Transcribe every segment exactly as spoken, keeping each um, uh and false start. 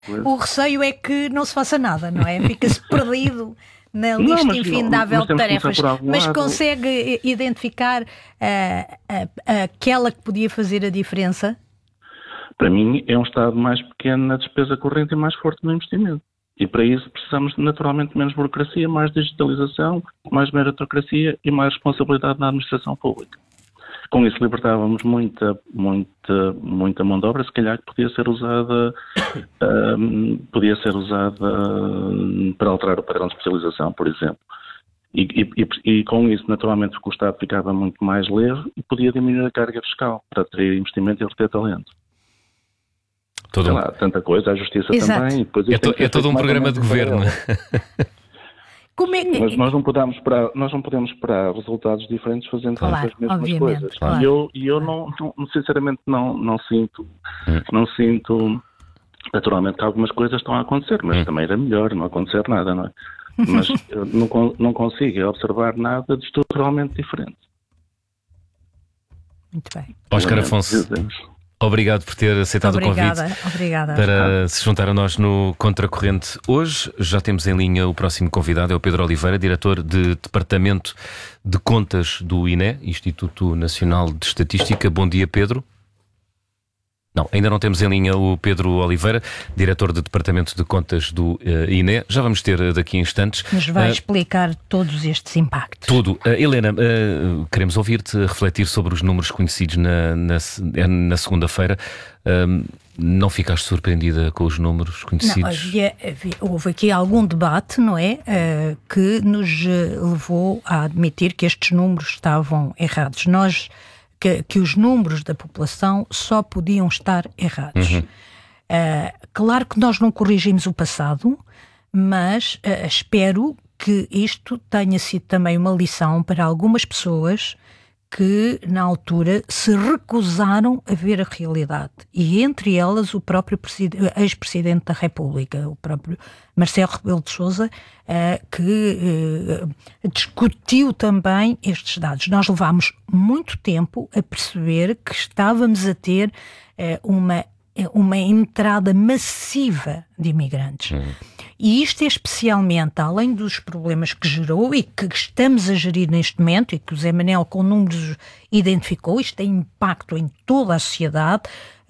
O receio é que não se faça nada, não é? Fica-se perdido na lista não, infindável de tarefas, mas lado. Consegue identificar uh, uh, aquela que podia fazer a diferença? Para mim é um Estado mais pequeno na despesa corrente e mais forte no investimento. E para isso precisamos naturalmente de menos burocracia, mais digitalização, mais meritocracia e mais responsabilidade na administração pública. Com isso libertávamos muita, muita, muita mão de obra, se calhar que podia ser usada, um, podia ser usada um, para alterar o padrão de especialização, por exemplo. E, e, e com isso, naturalmente, o Estado ficava muito mais leve e podia diminuir a carga fiscal para atrair investimento e reter talento. Todo Sei um... lá, tanta coisa, a justiça Exato. também. E depois é to, é todo um programa de governo. Como é que... Mas nós não podemos esperar, nós não podemos esperar resultados diferentes fazendo claro, sempre as mesmas obviamente, coisas. Claro. E eu, e eu não, não, sinceramente, não, não sinto, hum. não sinto, naturalmente, que algumas coisas estão a acontecer, mas hum. também era melhor não acontecer nada, não é? Mas eu não, não consigo observar nada de estruturalmente diferente. Muito bem. Oscar Afonso, obrigado por ter aceitado obrigada, o convite obrigada. para se juntar a nós no Contracorrente. Hoje já temos em linha o próximo convidado, é o Pedro Oliveira, diretor de Departamento de Contas do I N E, Instituto Nacional de Estatística. Bom dia, Pedro. Não, ainda não temos em linha o Pedro Oliveira, diretor de Departamento de Contas do uh, I N E. Já vamos ter daqui a instantes. Nos vai uh, explicar todos estes impactos. Tudo. Uh, Helena, uh, queremos ouvir-te refletir sobre os números conhecidos na, na, na segunda-feira. Uh, não ficaste surpreendida com os números conhecidos? Não, havia, havia, houve aqui algum debate, não é? Uh, que nos levou a admitir que estes números estavam errados. Nós... Que, que os números da população só podiam estar errados. Uhum. Uh, claro que nós não corrigimos o passado, mas uh, espero que isto tenha sido também uma lição para algumas pessoas que, na altura, se recusaram a ver a realidade. E entre elas o próprio ex-presidente da República, o próprio Marcelo Rebelo de Sousa, uh, que uh, discutiu também estes dados. Nós levámos muito tempo a perceber que estávamos a ter uh, uma, uma entrada massiva de imigrantes. Uhum. E isto é especialmente, além dos problemas que gerou e que estamos a gerir neste momento, e que o Zé Manel com números identificou, isto tem impacto em toda a sociedade,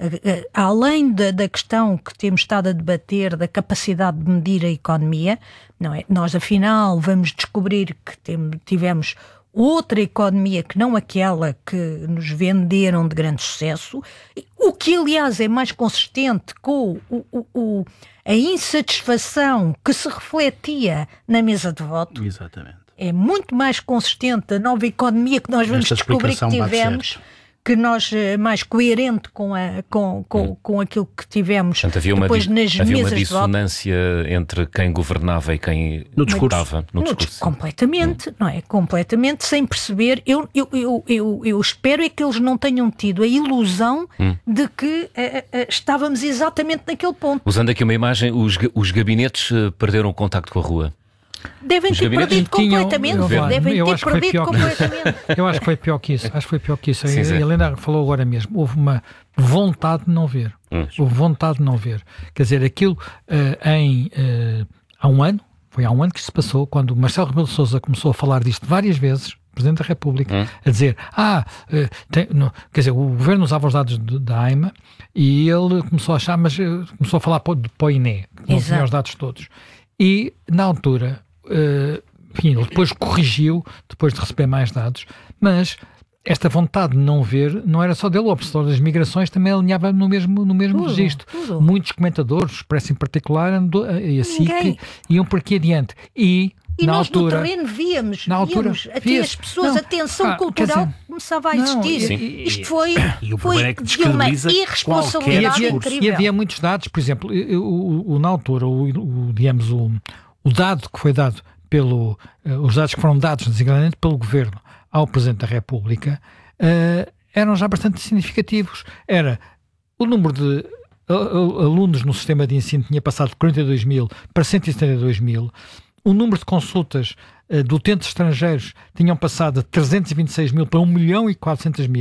além da, da questão que temos estado a debater da capacidade de medir a economia, não é? Nós afinal vamos descobrir que tem, tivemos outra economia que não aquela que nos venderam de grande sucesso, o que aliás é mais consistente com o, o, o, a insatisfação que se refletia na mesa de voto. Exatamente. É muito mais consistente a nova economia que nós vamos Esta descobrir que tivemos, que nós, mais coerente com, a, com, com, hum. com aquilo que tivemos. Portanto, havia uma, depois nas havia mesas uma dissonância de voto. Entre quem governava e quem no discurso. Estava no, no discurso. discurso. Completamente, hum. não é? Completamente, sem perceber. Eu, eu, eu, eu, eu espero é que eles não tenham tido a ilusão hum. de que uh, uh, estávamos exatamente naquele ponto. Usando aqui uma imagem, os, os gabinetes uh, perderam o contacto com a rua. Devem ter perdido completamente. Tinham, Devem eu ter acho perdido completamente. Eu acho que foi pior que isso. Acho que foi pior que isso. Sim, a sim. Helena falou agora mesmo. Houve uma vontade de não ver. Hum. Houve vontade de não ver. Quer dizer, aquilo uh, em uh, há um ano, foi há um ano que se passou, quando Marcelo Rebelo de Sousa começou a falar disto várias vezes, Presidente da República, hum. a dizer, ah, uh, tem, não, quer dizer, o Governo usava os dados de, da A I M A e ele começou a achar, mas uh, começou a falar para, para o I N E, que não tinha os dados todos. E, na altura, uh, enfim, ele depois corrigiu, depois de receber mais dados, mas esta vontade de não ver não era só dele, o obsessor das migrações também alinhava no mesmo, no mesmo tudo, registro. Tudo. Muitos comentadores, o Expresso em particular, andou, e a S I C, iam por aqui adiante. E, e na nós altura, no terreno víamos, na altura, víamos até as pessoas, não, a tensão ah, cultural dizer, começava a não, existir. e, Isto foi, e o foi é que de uma irresponsabilidade e havia, incrível. E havia muitos dados, por exemplo, o, o, na altura, o, o, digamos, o, o dado que foi dado pelo, uh, os dados que foram dados designadamente pelo Governo ao Presidente da República uh, eram já bastante significativos. Era o número de uh, uh, alunos no sistema de ensino tinha passado de quarenta e dois mil para cento e setenta e dois mil, o número de consultas uh, de utentes estrangeiros tinham passado de trezentos e vinte e seis mil para um milhão e quatrocentos mil,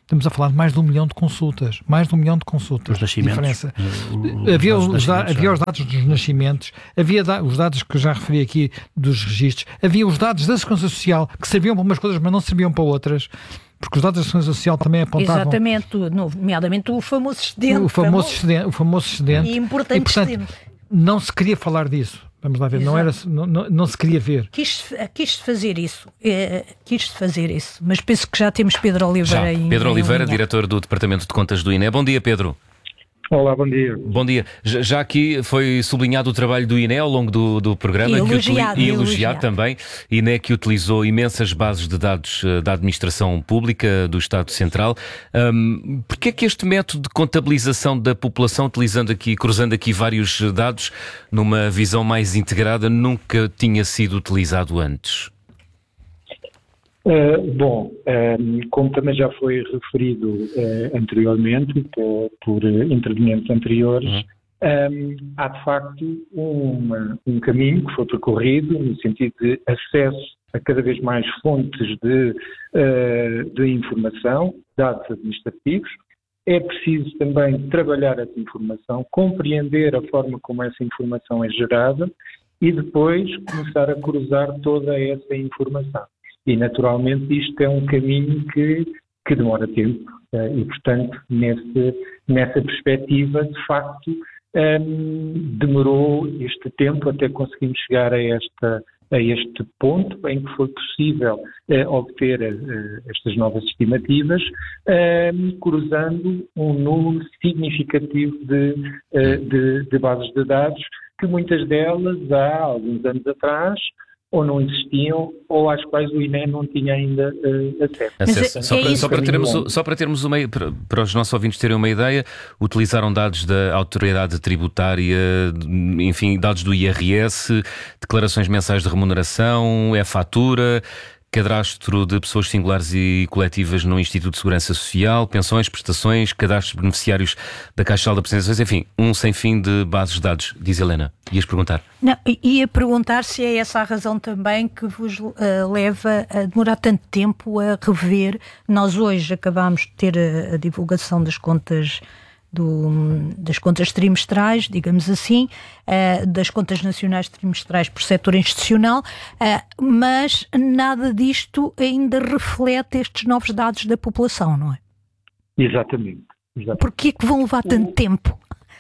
estamos a falar de mais de um milhão de consultas. Mais de um milhão de consultas. Os nascimentos. Diferença. O, o, havia, os, os da, havia os dados dos nascimentos, havia da, os dados que eu já referi aqui dos registros, havia os dados da Segurança Social que serviam para umas coisas, mas não serviam para outras. Porque os dados da Segurança Social também apontavam... Exatamente, nomeadamente o famoso excedente. O famoso excedente. O famoso excedente. E importante e, portanto, excedente. Não se queria falar disso. Vamos lá ver, não, era, não, não, não se queria ver. Quis, quis fazer isso, é, quis fazer isso, mas penso que já temos Pedro Oliveira. Já. Em, Pedro em Oliveira, linha. diretor do Departamento de Contas do I N E. Bom dia, Pedro. Olá, bom dia. Bom dia. Já, já aqui foi sublinhado o trabalho do I N E ao longo do, do programa. E elogiado. Que utili- e elogiado elogiado também. I N E que utilizou imensas bases de dados uh, da administração pública do Estado Central. Um, Porquê é que este método de contabilização da população, utilizando aqui, cruzando aqui vários dados, numa visão mais integrada, nunca tinha sido utilizado antes? Uh, bom, um, como também já foi referido uh, anteriormente por, por uh, intervenientes anteriores, uhum. um, há de facto uma, um caminho que foi percorrido no sentido de acesso a cada vez mais fontes de, uh, de informação, dados administrativos. É preciso também trabalhar essa informação, compreender a forma como essa informação é gerada e depois começar a cruzar toda essa informação. E, naturalmente, isto é um caminho que, que demora tempo uh, e, portanto, nesse, nessa perspectiva, de facto, um, demorou este tempo até conseguirmos chegar a, esta, a este ponto em que foi possível uh, obter uh, estas novas estimativas, uh, cruzando um número significativo de, uh, de, de bases de dados, que muitas delas, há alguns anos atrás, ou não existiam, ou às quais o I N E não tinha ainda uh, acesso. acesso. É, só, é para, só, para termos, bom. só para termos uma, para, para os nossos ouvintes terem uma ideia, utilizaram dados da autoridade tributária, enfim, dados do I R S, declarações mensais de remuneração, e-fatura, cadastro de pessoas singulares e coletivas no Instituto de Segurança Social, pensões, prestações, cadastros de beneficiários da Caixa Geral de Apresentações, enfim, um sem fim de bases de dados. Diz Helena, ias perguntar? Não, ia perguntar se é essa a razão também que vos uh, leva a demorar tanto tempo a rever. Nós hoje acabámos de ter a, a divulgação das contas Do, das contas trimestrais, digamos assim, uh, das contas nacionais trimestrais por setor institucional, uh, mas nada disto ainda reflete estes novos dados da população, não é? Exatamente. exatamente. Porquê que vão levar tanto tempo?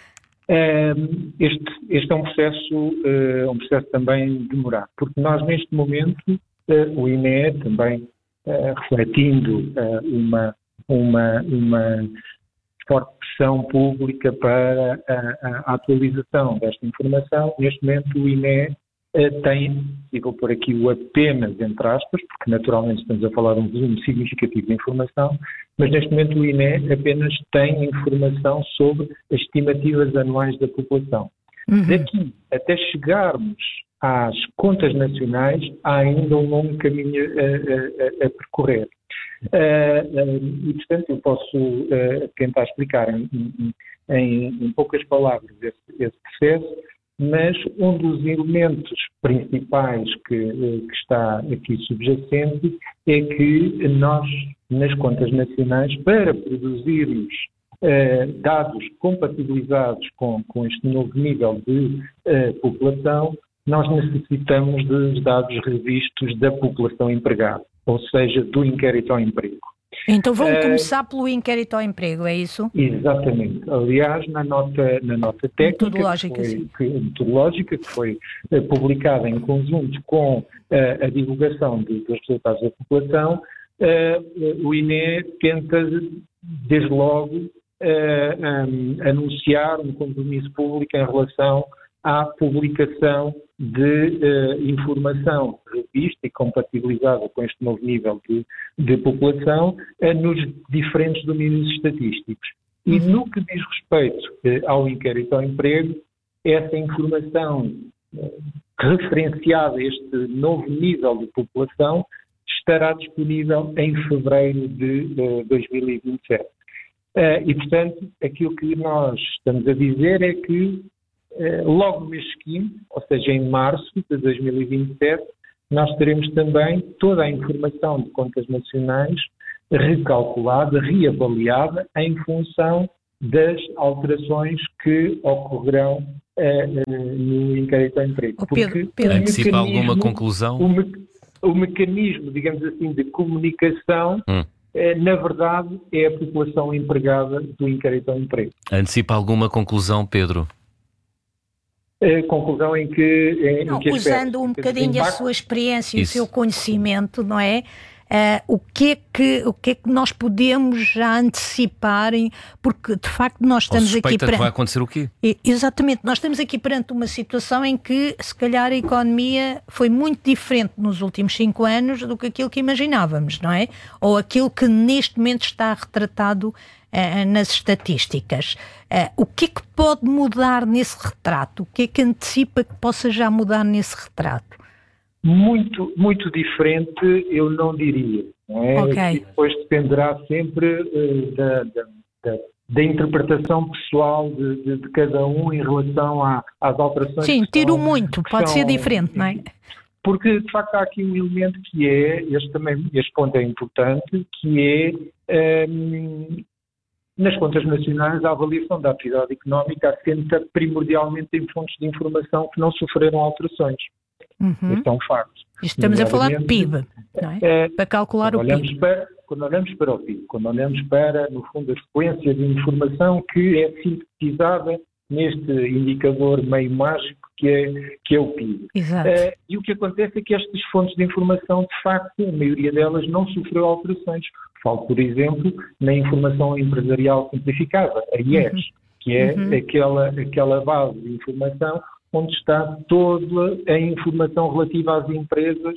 Uh, este, este é um processo, uh, um processo também demorado, porque nós neste momento, uh, o I N E também uh, refletindo uh, uma, uma, uma forte pressão pública para a, a atualização desta informação. Neste momento o I N E uh, tem, e vou pôr aqui o apenas entre aspas, porque naturalmente estamos a falar de um volume significativo de informação, mas neste momento o I N E apenas tem informação sobre as estimativas anuais da população. Uhum. Daqui até chegarmos às contas nacionais há ainda um longo caminho a, a, a percorrer. Uh, uh, e, portanto, eu posso uh, tentar explicar em, em, em poucas palavras esse, esse processo, mas um dos elementos principais que, uh, que está aqui subjacente é que nós, nas contas nacionais, para produzirmos uh, dados compatibilizados com, com este novo nível de uh, população, nós necessitamos dos dados revistos da população empregada, ou seja, do inquérito ao emprego. Então vamos uh, começar pelo inquérito ao emprego, é isso? Exatamente. Aliás, na nota, na nota técnica, metodológica, que foi, sim. que, metodológica, que foi uh, publicada em conjunto com uh, a divulgação de, dos resultados da população, uh, o I N E tenta, desde logo, uh, um, anunciar um compromisso público em relação à publicação de uh, informação revista e compatibilizada com este novo nível de, de população uh, nos diferentes domínios estatísticos. E no que diz respeito uh, ao inquérito ao emprego, essa informação uh, referenciada a este novo nível de população estará disponível em fevereiro de uh, dois mil e vinte e sete. Uh, e, portanto, aquilo que nós estamos a dizer é que logo no mês seguinte, ou seja, em março de dois mil e vinte e sete, nós teremos também toda a informação de contas nacionais recalculada, reavaliada em função das alterações que ocorrerão uh, uh, no inquérito ao emprego. Oh, Pedro, Porque Pedro. Antecipa alguma conclusão? O, me, o mecanismo, digamos assim, de comunicação, hum. uh, na verdade, é a população empregada do inquérito ao emprego. Antecipa alguma conclusão, Pedro? A conclusão em que... Em, não, em que usando um bocadinho a sua experiência e o seu conhecimento, não é? Uh, o, que é que, o que é que nós podemos já antecipar, em, porque de facto nós estamos aqui perante... que vai acontecer o quê? Exatamente, nós estamos aqui perante uma situação em que se calhar a economia foi muito diferente nos últimos cinco anos do que aquilo que imaginávamos, não é? Ou aquilo que neste momento está retratado uh, nas estatísticas. Uh, o que é que pode mudar nesse retrato? O que é que antecipa que possa já mudar nesse retrato? Muito, muito diferente, eu não diria. Não é? Okay. E depois dependerá sempre uh, da, da, da, da interpretação pessoal de, de, de cada um em relação à, às alterações. Sim, tiro são, muito, pode são, ser diferente, não é? Porque, de facto, há aqui um elemento que é, este, também, este ponto é importante, que é, um, nas contas nacionais, a avaliação da atividade económica assenta primordialmente em fontes de informação que não sofreram alterações. Uhum. Este é um facto. Estamos a falar de P I B, não é? É, para calcular o P I B. Para, quando olhamos para o P I B, quando olhamos para, no fundo, a sequência de informação que é sintetizada neste indicador meio mágico que é, que é o P I B. Exato. É, e o que acontece é que estas fontes de informação, de facto, a maioria delas não sofreu alterações. Falo, por exemplo, na informação empresarial simplificada, a I E S, uhum. que é uhum. aquela, aquela base de informação onde está toda a informação relativa às empresas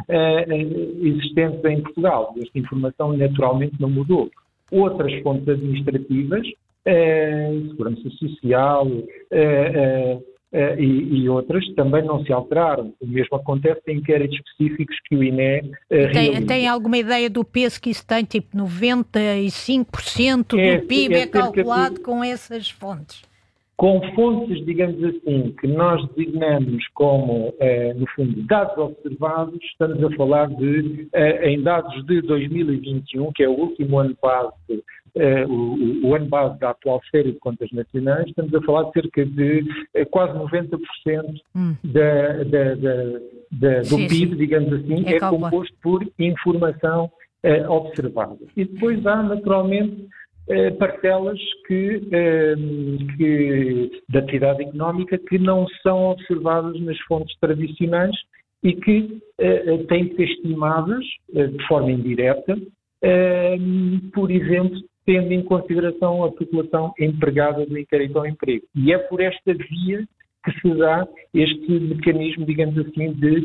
uh, existentes em Portugal. Esta informação naturalmente não mudou. Outras fontes administrativas, uh, segurança social uh, uh, uh, e, e outras, também não se alteraram. O mesmo acontece em inquéritos específicos que o I N E uh, tem, tem alguma ideia do peso que isso tem? Tipo noventa e cinco por cento do é, P I B é, é calculado de... com essas fontes? Com fontes, digamos assim, que nós designamos como, eh, no fundo, dados observados, estamos a falar de, eh, em dados de dois mil e vinte e um, que é o último ano base, eh, o, o ano base da atual série de contas nacionais, estamos a falar de cerca de eh, quase noventa por cento hum. da, da, da, da, do sim, P I B, sim. digamos assim, é, é composto por informação eh, observada. E depois há, naturalmente, Eh, parcelas que, eh, que, da atividade económica que não são observadas nas fontes tradicionais e que eh, têm que ser estimadas eh, de forma indireta, eh, por exemplo, tendo em consideração a população empregada do inquérito ao emprego. E é por esta via que se dá este mecanismo, digamos assim, de,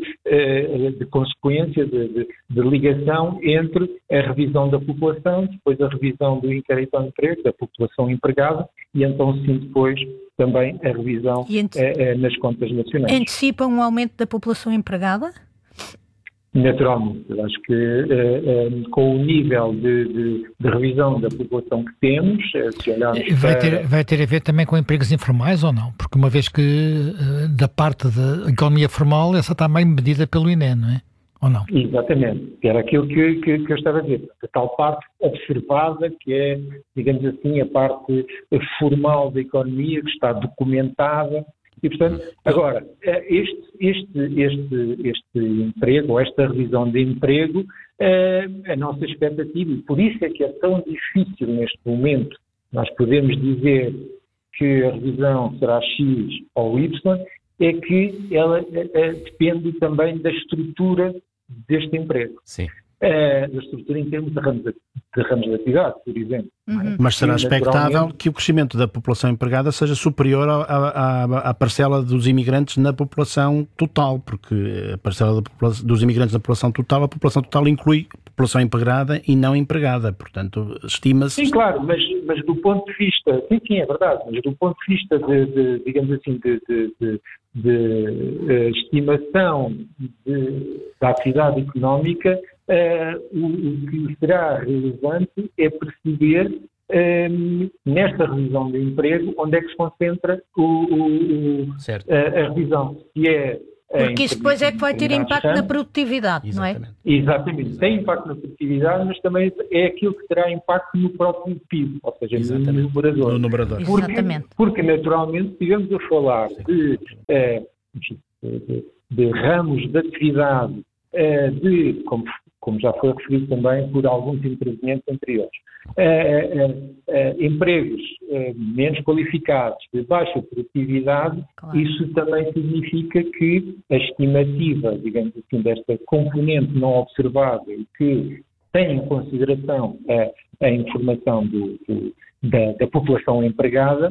de consequência, de, de, de ligação entre a revisão da população, depois a revisão do inquérito ao emprego, da população empregada, e então sim depois também a revisão ante... eh, nas contas nacionais. Antecipa um aumento da população empregada? Naturalmente, eu acho que eh, eh, com o nível de, de, de revisão da população que temos, eh, se olharmos vai para... ter, vai ter a ver também com empregos informais ou não? Porque uma vez que eh, da parte da economia formal, essa está bem medida pelo I N E, não é? Ou não? Exatamente, que era aquilo que, que, que eu estava a dizer, a tal parte observada, que é, digamos assim, a parte formal da economia, que está documentada. E, portanto, agora, este, este, este, este emprego, ou esta revisão de emprego, é a nossa expectativa, e por isso é que é tão difícil neste momento nós podemos dizer que a revisão será X ou Y, é que ela é, é, depende também da estrutura deste emprego. Sim. É, da estrutura em termos de ramos de, de, ramos de atividade, por exemplo. Uhum. Mas será expectável que o crescimento da população empregada seja superior à, à, à parcela dos imigrantes na população total, porque a parcela da, dos imigrantes na população total, a população total inclui a população empregada e não empregada, portanto, estima-se... Sim, claro, mas, mas do ponto de vista, sim, sim, é verdade, mas do ponto de vista de, de digamos assim, de, de, de, de uh, estimação de, da atividade económica, Uh, o, o que será relevante é perceber um, nesta revisão de emprego onde é que se concentra o, o, o, a, a revisão. Se é Porque isso depois é que vai ter impacto na produtividade, Exatamente. não é? Exatamente. Tem impacto na produtividade, mas também é aquilo que terá impacto no próprio P I B, ou seja, Exatamente. no numerador. No numerador. Porque, Exatamente. porque naturalmente, estivemos a falar de, eh, de, de ramos de atividade, eh, de, como, como já foi referido também por alguns intervenientes anteriores, eh, eh, eh, empregos eh, menos qualificados, de baixa produtividade, Claro. isso também significa que a estimativa, digamos assim, desta componente não observada e que tem em consideração a, a informação do, do, da, da população empregada,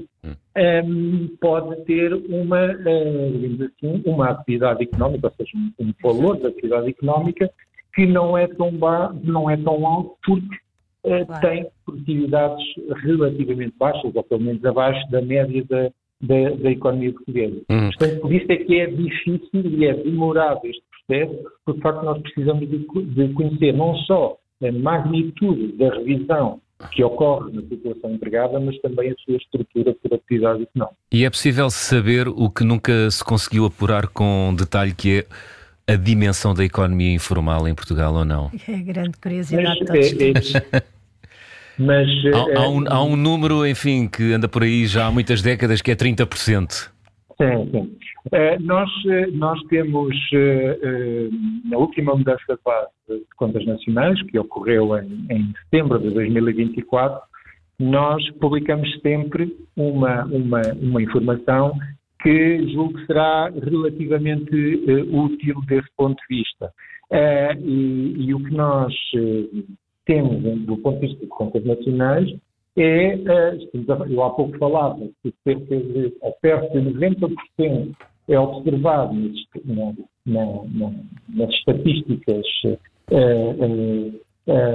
um, pode ter uma, uh, digamos assim, uma atividade económica, ou seja, um, um valor da atividade económica que não é tão, ba- não é tão alto porque uh, Claro. tem produtividades relativamente baixas, ou pelo menos abaixo da média da, da, da economia portuguesa. Hum. Portanto, por isso é que é difícil e é demorado este processo, porque de facto nós precisamos de, de conhecer não só a magnitude da revisão que ocorre na população empregada, mas também a sua estrutura por atividade económica. E é possível saber o que nunca se conseguiu apurar com detalhe, que é a dimensão da economia informal em Portugal, ou não? É grande curiosidade de Mas, todos é, temos. é, mas Há, há é, um, há um número, enfim, que anda por aí já há muitas décadas, que é trinta por cento. Sim, sim. Uh, nós, uh, nós temos, uh, uh, na última mudança de base de contas nacionais, que ocorreu em, em setembro de dois mil e vinte e quatro, nós publicamos sempre uma, uma, uma informação que julgo que será relativamente uh, útil desse ponto de vista. Uh, e, e o que nós uh, temos do ponto de vista de contas nacionais é, eu há pouco falava que cerca de, perto de noventa por cento é observado nas, na, na, nas estatísticas, uh, uh,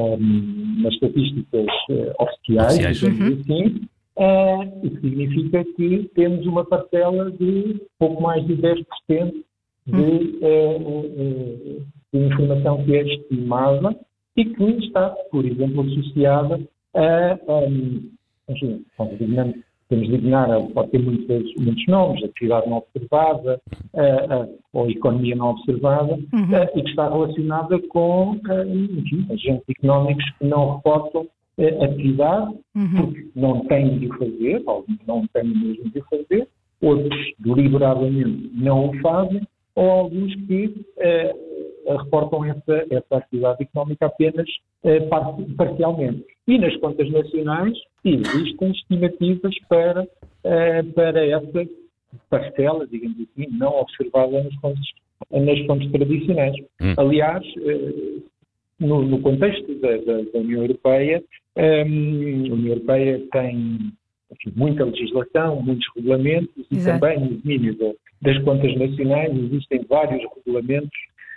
uh, nas estatísticas uh, oficiais, digamos uhum. assim, uh, isso significa que temos uma parcela de pouco mais de dez por cento de, uh, uh, de informação que é estimada e que está, por exemplo, associada a, um, enfim, temos de dignar, pode ter muitos, muitos nomes, atividade não observada, a, a, ou economia não observada, Uhum. a, e que está relacionada com, a, enfim, agentes económicos que não reportam a, atividade, Uhum. porque não têm de o fazer, ou não têm mesmo de o fazer, outros deliberadamente não o fazem, ou alguns que uh, reportam essa, essa atividade económica apenas uh, parcialmente. E nas contas nacionais existem estimativas para, uh, para essa parcela, digamos assim, não observada nas fontes, nas fontes tradicionais. Hum. Aliás, uh, no, no contexto da, da, da União Europeia, um, a União Europeia tem enfim, muita legislação, muitos regulamentos, e Exato. também no domínio da, das contas nacionais existem vários regulamentos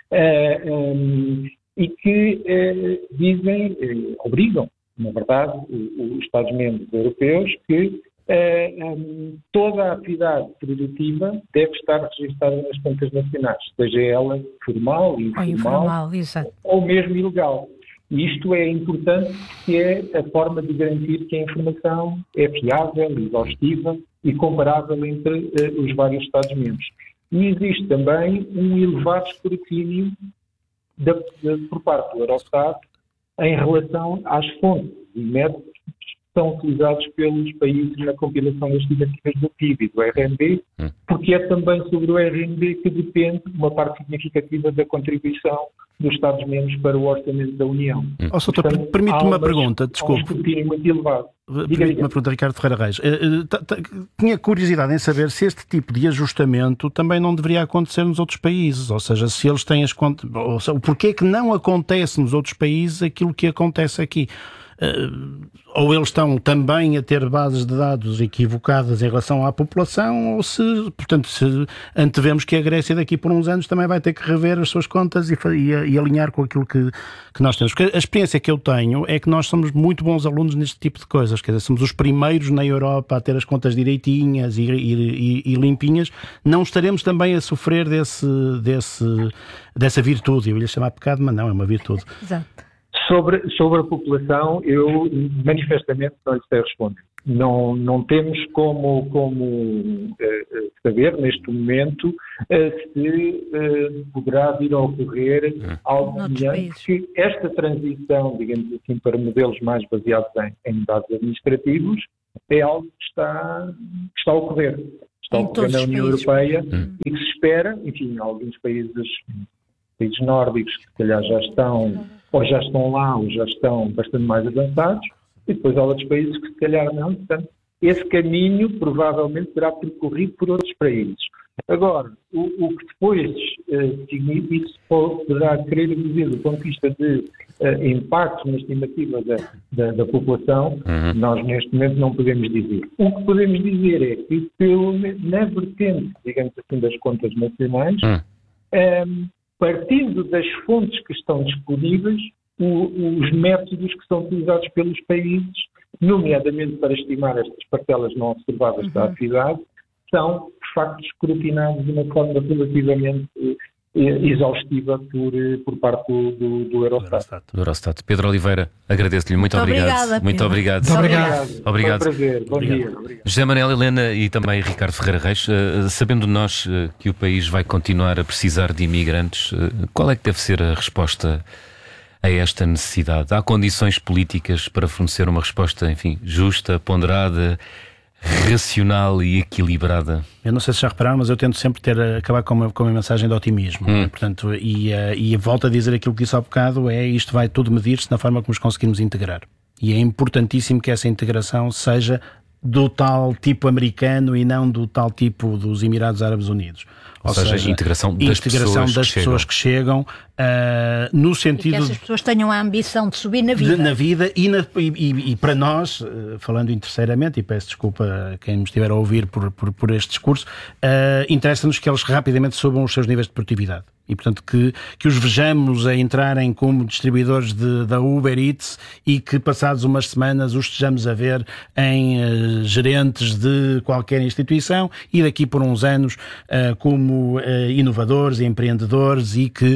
uh, um, e que uh, dizem, uh, obrigam, na verdade, os Estados-membros europeus que uh, um, toda a atividade produtiva deve estar registrada nas contas nacionais, seja ela formal, informal, informal, exato. ou mesmo ilegal. E isto é importante porque é a forma de garantir que a informação é fiável, exaustiva e comparável entre uh, os vários Estados-membros. E existe também um elevado escrutínio da, da, por parte do Eurostat em relação às fontes e métodos que são utilizados pelos países na compilação das estimativas do P I B e do R N B, porque é também sobre o R N B que depende uma parte significativa da contribuição dos Estados-membros para o orçamento da União. Oh, Soutor, permite-me uma pergunta, desculpe. Há um escrutínio muito elevado. Permite-me uma pergunta, Ricardo Ferreira Reis. Tinha curiosidade em saber se este tipo de ajustamento também não deveria acontecer nos outros países, ou seja, se eles têm as contas, ou seja, porquê é que não acontece nos outros países aquilo que acontece aqui? Uh, ou eles estão também a ter bases de dados equivocadas em relação à população, ou se, portanto, se antevemos que a Grécia daqui por uns anos também vai ter que rever as suas contas e, e, e alinhar com aquilo que, que nós temos. Porque a experiência que eu tenho é que nós somos muito bons alunos neste tipo de coisas, quer dizer, somos os primeiros na Europa a ter as contas direitinhas e, e, e, e limpinhas. Não estaremos também a sofrer desse, desse, dessa virtude, eu ia chamar pecado, mas não, é uma virtude. Exato. Sobre, sobre a população, eu manifestamente não lhe sei responder. Não, não temos como, como uh, saber, neste momento, uh, se uh, poderá vir a ocorrer hum. algo semelhante, que esta transição, digamos assim, para modelos mais baseados em, em dados administrativos é algo que está, que está a ocorrer. Está a ocorrer na União Europeia hum. e que se espera, enfim, alguns países, países nórdicos que se calhar já estão, ou já estão lá, ou já estão bastante mais avançados, e depois há outros países que se calhar não. Portanto, esse caminho provavelmente será percorrido por outros países. Agora, o, o que depois uh, significa, isso poderá querer dizer do ponto de vista de uh, impacto na estimativa da, da, da população, uhum. nós neste momento não podemos dizer. O que podemos dizer é que, pelo, na vertente, digamos assim, das contas nacionais, uhum. um, partindo das fontes que estão disponíveis, O, os métodos que são utilizados pelos países, nomeadamente para estimar estas parcelas não observadas uhum. da atividade, são, de facto, escrutinados de uma forma relativamente eh, exaustiva por, por parte do, do, do Eurostat. Do Eurostat. Pedro Oliveira, agradeço-lhe. Muito, muito obrigado. Obrigada, muito obrigado. Muito obrigado. Obrigado. obrigado. Foi um prazer. Bom obrigado. dia. Obrigado. José Manuel, Helena e também Ricardo Ferreira Reis, uh, sabendo nós uh, que o país vai continuar a precisar de imigrantes, uh, qual é que deve ser a resposta a esta necessidade? Há condições políticas para fornecer uma resposta, enfim, justa, ponderada, racional e equilibrada? Eu não sei se já repararam, mas eu tento sempre ter, acabar com uma, com uma mensagem de otimismo. Hum. Portanto, e, e volto a dizer aquilo que disse há bocado, é isto vai tudo medir-se na forma como nos conseguimos integrar. E é importantíssimo que essa integração seja do tal tipo americano e não do tal tipo dos Emirados Árabes Unidos. Ou, Ou seja, seja, integração das integração pessoas das que pessoas chegam. que chegam, uh, no sentido... E que essas pessoas tenham a ambição de subir na vida. De, na vida e, na, e, e, e para nós, uh, falando interesseiramente, e peço desculpa a quem me estiver a ouvir por, por, por este discurso, uh, interessa-nos que eles rapidamente subam os seus níveis de produtividade. E, portanto, que, que os vejamos a entrarem como distribuidores de, da Uber Eats e que, passados umas semanas, os estejamos a ver em uh, gerentes de qualquer instituição e daqui por uns anos uh, como uh, inovadores e empreendedores e que uh,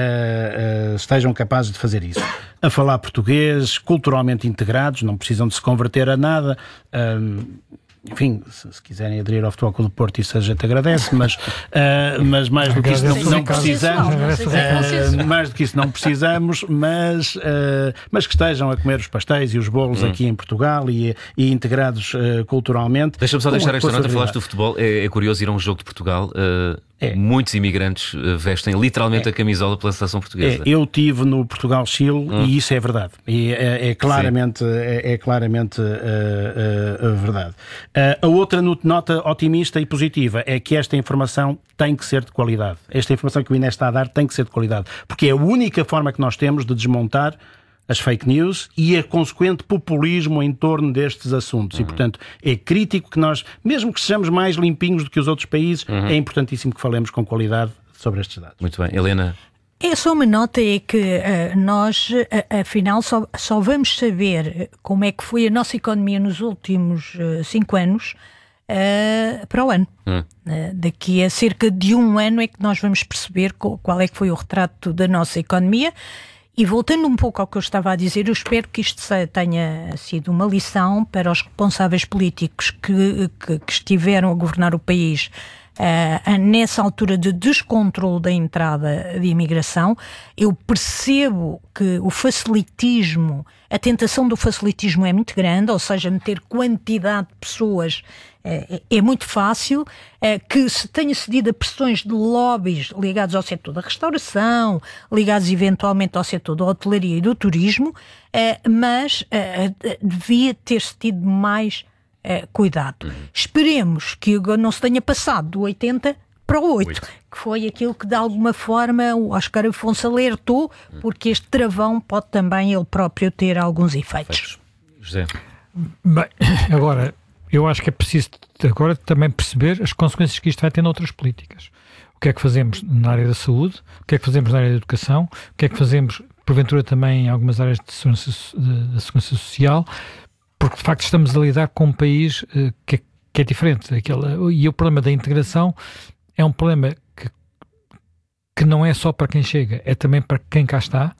uh, estejam capazes de fazer isso. A falar português, culturalmente integrados, não precisam de se converter a nada. Uh, Enfim, se, se quiserem aderir ao Futebol Clube do Porto, isso a gente agradece, mas, uh, mas mais do que isso não, não precisamos. Uh, mais do que isso não precisamos, mas, uh, mas que estejam a comer os pastéis e os bolos hum. aqui em Portugal e, e integrados uh, culturalmente. Deixa-me só deixar esta nota, falaste do futebol. É, é curioso ir a um jogo de Portugal. Uh... É. Muitos imigrantes vestem literalmente é. a camisola pela seleção portuguesa. É. Eu estive no Portugal-Chile hum. e isso é verdade. E é, é claramente, é, é claramente uh, uh, verdade. Uh, a outra nota otimista e positiva é que esta informação tem que ser de qualidade. Esta informação que o I N E está a dar tem que ser de qualidade. Porque é a única forma que nós temos de desmontar as fake news e a consequente populismo em torno destes assuntos. Uhum. E, portanto, é crítico que nós, mesmo que sejamos mais limpinhos do que os outros países, uhum. é importantíssimo que falemos com qualidade sobre estes dados. Muito bem. Helena? É só uma nota, é que uh, nós, uh, afinal, só, só vamos saber como é que foi a nossa economia nos últimos uh, cinco anos uh, para o ano. Uhum. Uh, daqui a cerca de um ano é que nós vamos perceber qual, qual é que foi o retrato da nossa economia. E voltando um pouco ao que eu estava a dizer, eu espero que isto tenha sido uma lição para os responsáveis políticos que, que, que estiveram a governar o país uh, nessa altura de descontrole da entrada de imigração. Eu percebo que o facilitismo, a tentação do facilitismo é muito grande, ou seja, meter quantidade de pessoas é, é muito fácil, é, que se tenha cedido a pressões de lobbies ligados ao setor da restauração, ligados eventualmente ao setor da hotelaria e do turismo, é, mas é, devia ter-se tido mais é, cuidado. Uhum. Esperemos que não se tenha passado do oitenta para o oito, que foi aquilo que de alguma forma o Oscar Afonso alertou, porque este travão pode também ele próprio ter alguns efeitos. José? Bem, agora, eu acho que é preciso agora também perceber as consequências que isto vai ter noutras políticas. O que é que fazemos na área da saúde, o que é que fazemos na área da educação, o que é que fazemos, porventura, também em algumas áreas de segurança, de, de segurança social, porque de facto estamos a lidar com um país uh, que, é, que é diferente daquela, e o problema da integração é um problema que, que não é só para quem chega, é também para quem cá está.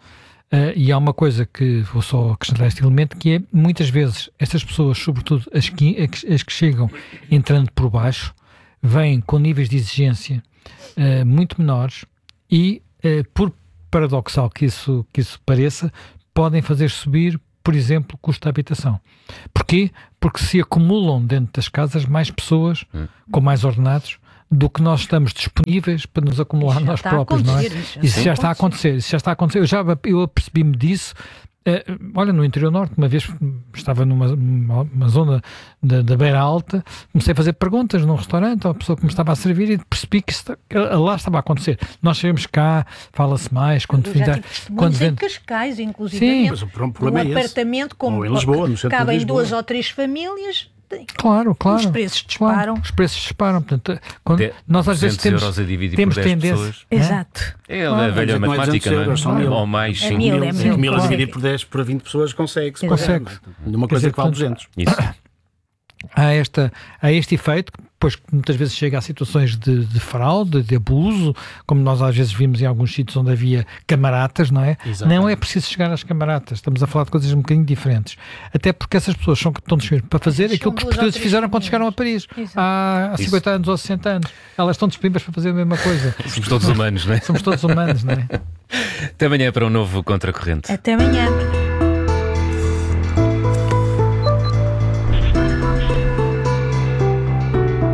Uh, e há uma coisa que vou só acrescentar este elemento, que é, muitas vezes, estas pessoas, sobretudo as que, as que chegam entrando por baixo, vêm com níveis de exigência uh, muito menores e, uh, por paradoxal que isso, que isso pareça, podem fazer subir, por exemplo, o custo da habitação. Porquê? Porque se acumulam dentro das casas mais pessoas hum. com mais ordenados do que nós estamos disponíveis para nos acumular nós próprios, não é? Isso já está a acontecer, isso já está a acontecer. Eu já eu apercebi-me disso. Uh, olha, no interior norte, uma vez estava numa uma, uma zona da, da Beira Alta, comecei a fazer perguntas num restaurante à pessoa que me estava a servir e percebi que isso, lá estava a acontecer. Nós sabemos cá, fala-se mais quando já quando vem... em Cascais, inclusive, mas o problema um é apartamento com ou em Lisboa, no centro de cabem Lisboa. duas ou três famílias. Claro, claro. Os preços disparam. Claro, os preços disparam. Portanto, quando de, nós às vezes temos, euros a dividir temos por dez tendência. pessoas. Exato. É a velha matemática, não é? São mil. Ou mais, é cinco mil. mil. É cinco mil a claro. dividir por dez para vinte pessoas consegue-se. Consegue. Numa coisa dizer, que vale portanto, duzentos. Isso. Há, esta, há este efeito, depois muitas vezes chega a situações de, de fraude, de abuso, como nós às vezes vimos em alguns sítios onde havia camaratas, não é? Exatamente. Não é preciso chegar às camaratas, estamos a falar de coisas um bocadinho diferentes. Até porque essas pessoas são, estão disponíveis para fazer São aquilo que os duas ou portugueses três fizeram quando famílias. chegaram a Paris, há, há cinquenta anos ou sessenta anos. Elas estão disponíveis para fazer a mesma coisa. Somos todos humanos, não é? Somos todos humanos, não é? Até amanhã para um novo Contracorrente. Até amanhã.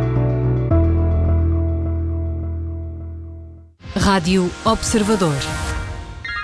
Rádio Observador.